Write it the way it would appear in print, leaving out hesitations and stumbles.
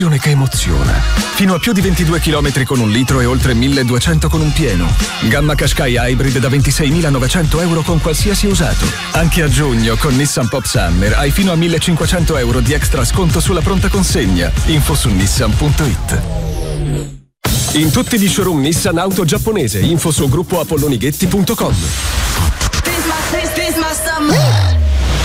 che emoziona. Fino a più di 22 km con 1 litro e oltre 1200 con un pieno. Gamma Qashqai Hybrid da 26.900 euro con qualsiasi usato. Anche a giugno con Nissan Pop Summer hai fino a 1.500 euro di extra sconto sulla pronta consegna. Info su nissan.it. In tutti gli showroom Nissan auto giapponese. Info su gruppoapollonighetti.com.